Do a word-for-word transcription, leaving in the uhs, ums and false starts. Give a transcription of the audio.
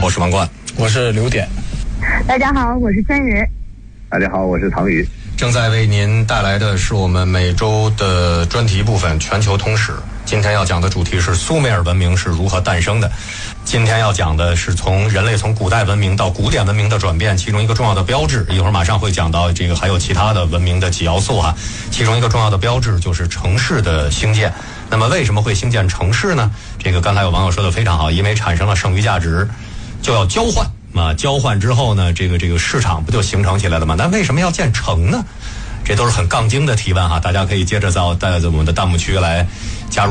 我是王冠， 我是刘典。 大家好，我是孙宇。 大家好，我是唐宇。 正在为您带来的是我们每周的专题部分——全球通史。今天要讲的主题是苏美尔文明是如何诞生的。今天要讲的是从人类从古代文明到古典文明的转变，其中一个重要的标志。一会儿马上会讲到这个，还有其他的文明的几要素啊。其中一个重要的标志就是城市的兴建。那么为什么会兴建城市呢？这个刚才有网友说的非常好，因为产生了剩余价值，就要交换啊。交换之后呢，这个这个市场不就形成起来了吗？那为什么要建城呢？这都是很杠精的提问哈，大家可以接着在在我们的弹幕区来加入。